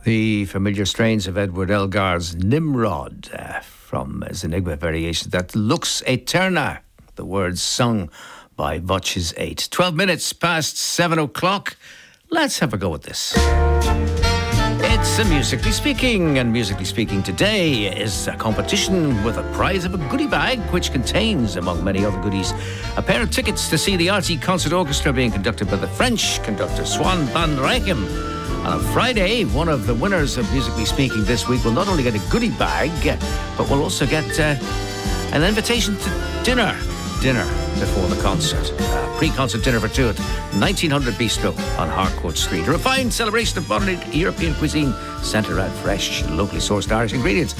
The familiar strains of Edward Elgar's Nimrod from his Enigma variation that looks eterna, the words sung by Voces 8. 12 minutes past 7 o'clock. Let's have a go at this. It's a Musically Speaking, and Musically Speaking today is a competition with a prize of a goodie bag which contains, among many other goodies, a pair of tickets to see the RT Concert Orchestra being conducted by the French conductor Swan van Rijchem. And on Friday, one of the winners of Musically Speaking this week will not only get a goodie bag, but will also get an invitation to dinner before the concert. Pre-concert dinner for two at 1900 Bistro on Harcourt Street. A refined celebration of modern European cuisine, centred around fresh, locally sourced Irish ingredients.